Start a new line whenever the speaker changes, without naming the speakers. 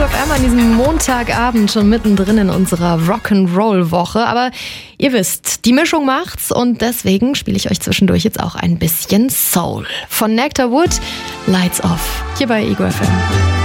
Ego FM an diesem Montagabend, schon mittendrin in unserer Rock'n'Roll-Woche. Aber ihr wisst, die Mischung macht's und deswegen spiele ich euch zwischendurch jetzt auch ein bisschen Soul. Von Nectar Wood, Lights Off, hier bei Ego FM.